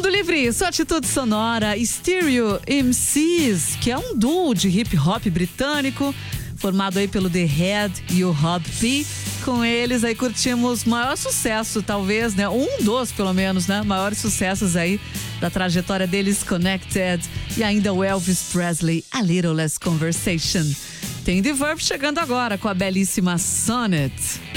Mundo Livre, sua atitude sonora, Stereo MCs, que é um duo de hip hop britânico, formado aí pelo The Head e o Rob P. Com eles aí curtimos o maior sucesso, talvez, né? Um dos, pelo menos, né? Maiores sucessos aí da trajetória deles, Connected. E ainda o Elvis Presley, A Little Less Conversation. Tem The Verve chegando agora com a belíssima Sonnet.